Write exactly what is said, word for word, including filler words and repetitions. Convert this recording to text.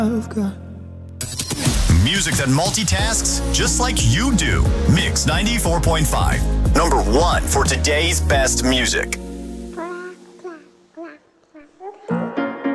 I've got music that multitasks just like you do. Mix ninety-four point five. Number one for today's best music.